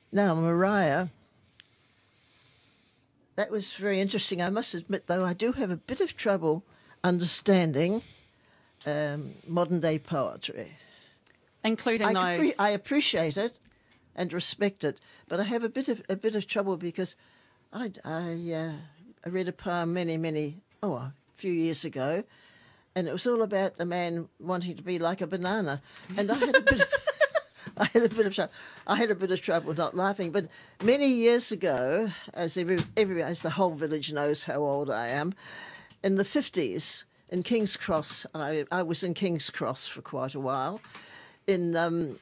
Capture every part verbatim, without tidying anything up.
Now, Mariah, that was very interesting. I must admit, though, I do have a bit of trouble understanding um, modern-day poetry. Including I, those. appre- I appreciate it and respect it, but I have a bit of a bit of trouble because I, I, uh, I read a poem many, many, oh, a few years ago, and it was all about a man wanting to be like a banana, and I had a bit of, I had a bit of trouble. I had a bit of trouble not laughing. But many years ago, as every, every as the whole village knows how old I am, in the fifties in King's Cross, I, I was in King's Cross for quite a while, in um,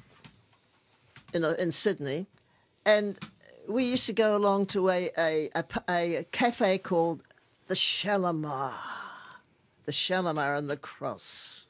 in uh, in Sydney, and we used to go along to a a, a, a cafe called the Shalimar, the Shalimar and the Cross,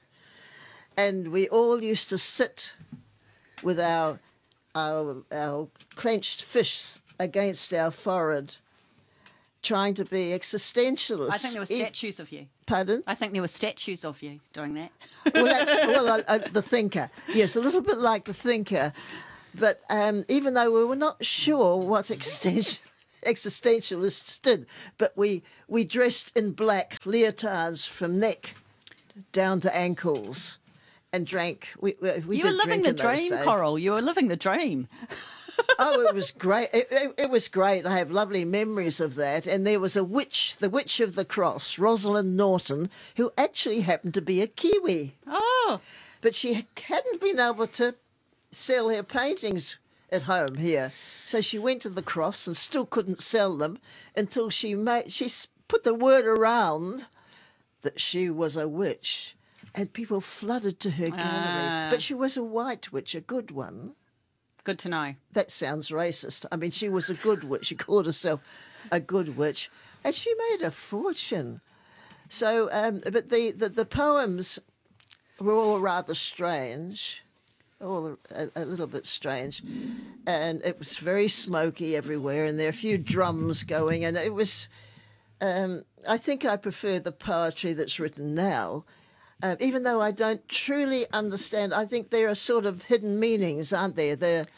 and we all used to sit with our our, our clenched fists against our forehead, trying to be existentialists. I think there were statues of you. Pardon? I think there were statues of you doing that. Well, that's well, uh, uh, the thinker. Yes, a little bit like the thinker, but um, even though we were not sure what existen- existentialists did, but we we dressed in black leotards from neck down to ankles, and drank. We we, we You did were living drink the in those dream, days. Coral. You were living the dream. Oh, it was great. It, it, it was great. I have lovely memories of that. And there was a witch, the Witch of the Cross, Rosalind Norton, who actually happened to be a Kiwi. Oh. But she hadn't been able to sell her paintings at home here. So she went to the Cross and still couldn't sell them until she made, she put the word around that she was a witch. And people flooded to her gallery. Ah. But she was a white witch, a good one. Good to know. That sounds racist. I mean, she was a good witch. She called herself a good witch, and she made a fortune. So, um, but the, the, the poems were all rather strange, all a, a little bit strange, and it was very smoky everywhere, and there are a few drums going, and it was. Um, I think I prefer the poetry that's written now. Uh, even though I don't truly understand, I think there are sort of hidden meanings, aren't there? There,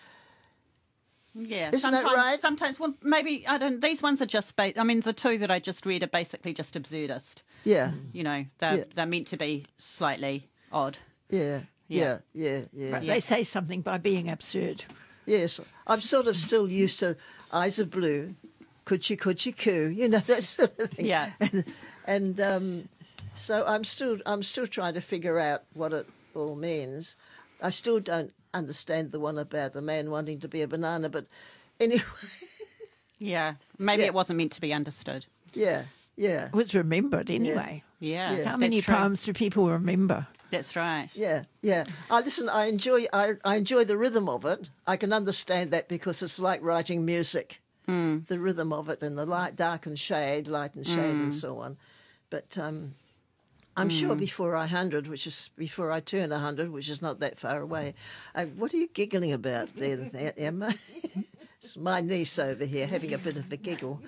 Yeah, Isn't that sometimes, right? Sometimes, well, maybe I don't. These ones are just. Ba- I mean, the two that I just read are basically just absurdist. yeah, You know, they're Yeah. they're meant to be slightly odd. yeah, Yeah. yeah, yeah, yeah. But Yeah. they say something by being absurd. Yes, I'm sort of still used to eyes of blue, coochie coochie coo, you know, that sort of thing. Yeah. and, and um, so I'm still I'm still trying to figure out what it all means. I still don't understand the one about the man wanting to be a banana, but anyway, Yeah, maybe Yeah. it wasn't meant to be understood. yeah, yeah, It was remembered anyway. Yeah, Yeah. How many that's true. poems do people remember? That's right. yeah, yeah. I listen. I enjoy I, I enjoy the rhythm of it. I can understand that because it's like writing music. Mm. The rhythm of it and the light, dark and shade, light and shade and so on. But um, I'm sure before I hundred, which is before I turn a hundred, which is not that far away. Uh, what are you giggling about there, there Emma? It's my niece over here having a bit of a giggle.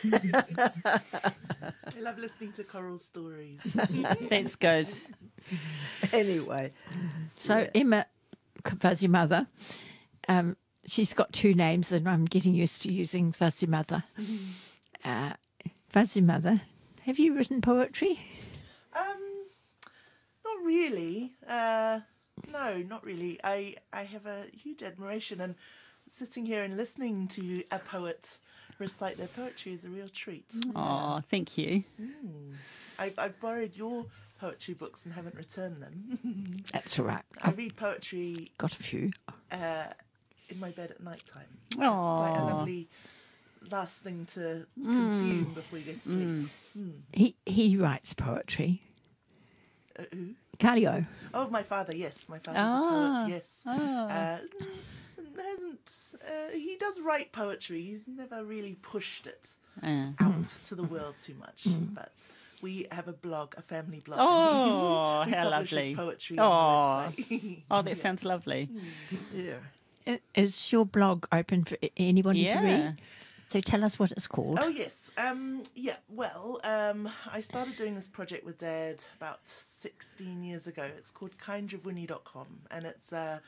I love listening to Coral's stories. That's good. Anyway, So Yeah. Emma, Fuzzy Mother, um, she's got two names, and I'm getting used to using Fuzzy Mother. Uh, Fuzzy Mother, have you written poetry? Um, not really. Uh, no, not really. I I have a huge admiration, and sitting here and listening to a poet recite their poetry is a real treat. Oh, thank you. I've, I've borrowed your poetry books and haven't returned them. That's all right. I I've read poetry got a few. uh, in my bed at night time. It's quite a Aw. lovely last thing to consume before you go to sleep. He he writes poetry. Uh, who? Calio. Oh, my father, yes. My father's Ah. a poet, yes. Ah. Uh, hasn't uh, he does write poetry. He's never really pushed it Uh. out to the world too much. But we have a blog, a family blog. Oh, we how publish his lovely. poetry Oh. on the website. Oh, that sounds lovely. yeah. I- Is your blog open for a- anybody to Yeah. read? So tell us what it's called. Oh yes, um, yeah. Well, um, I started doing this project with Dad about sixteen years ago. It's called kind javuni dot com, and it's a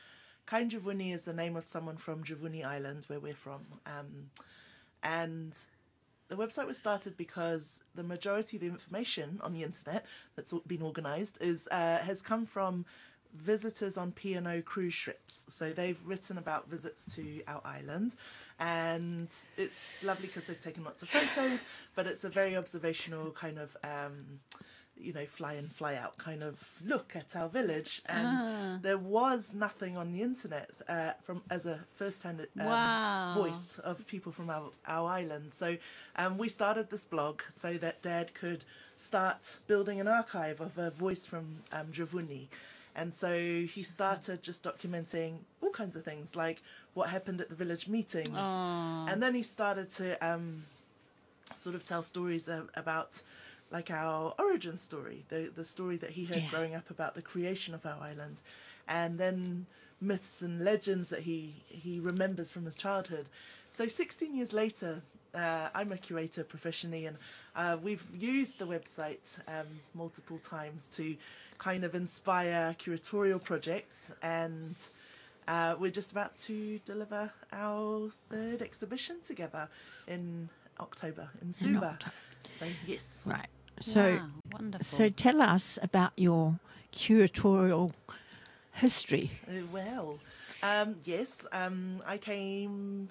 Kain Javuni is the name of someone from Javuni Island, where we're from. Um, and the website was started because the majority of the information on the internet that's been organised is uh, has come from visitors on P and O cruise ships. So they've written about visits to our island, and it's lovely because they've taken lots of photos, but it's a very observational kind of um, you know, fly in, fly out kind of look at our village. And Ah. there was nothing on the internet uh, from as a first-hand um, Wow. voice of people from our, our island. So um, we started this blog so that Dad could start building an archive of a voice from um, Javuni. And so he started just documenting all kinds of things, like what happened at the village meetings. Oh. And then he started to um, sort of tell stories uh, about like our origin story, the the story that he heard Yeah. growing up about the creation of our island, and then myths and legends that he he remembers from his childhood. So sixteen years later, uh, I'm a curator professionally, and uh, we've used the website um, multiple times to kind of inspire curatorial projects, and uh, we're just about to deliver our third exhibition together in October in Suva. October. So yes. Right. So, Wow, wonderful. so tell us about your curatorial history. Uh, Well, um, yes, um, I came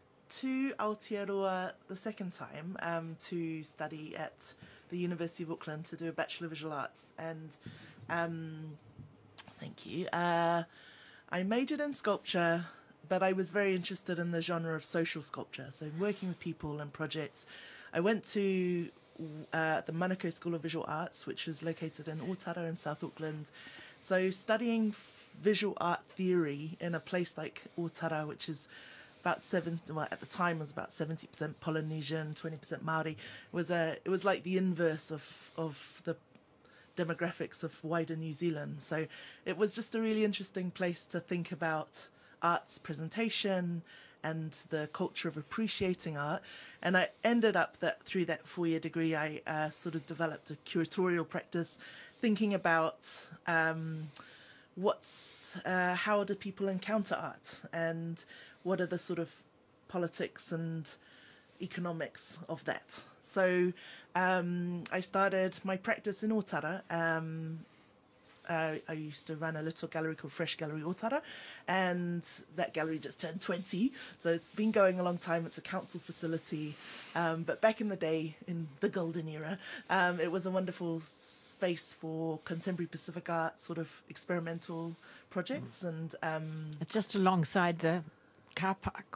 to Aotearoa the second time um, to study at the University of Auckland to do a Bachelor of Visual Arts, and um, thank you. Uh, I majored in sculpture, but I was very interested in the genre of social sculpture, so working with people and projects. I went to uh, the Manukau School of Visual Arts, which is located in Otara in South Auckland. So studying f- visual art theory in a place like Otara, which is about seven, well, at the time was about seventy percent Polynesian, twenty percent Maori, was a it was like the inverse of of the demographics of wider New Zealand. So it was just a really interesting place to think about arts presentation and the culture of appreciating art. And I ended up that through that four-year degree, I uh, sort of developed a curatorial practice, thinking about um, what's uh, how do people encounter art, and what are the sort of politics and economics of that. So um, I started my practice in Otara. Um, uh, I used to run a little gallery called Fresh Gallery Otara, and that gallery just turned twenty. So it's been going a long time. It's a council facility. Um, but back in the day, in the golden era, um, it was a wonderful space for contemporary Pacific art, sort of experimental projects. And um, It's just alongside the car park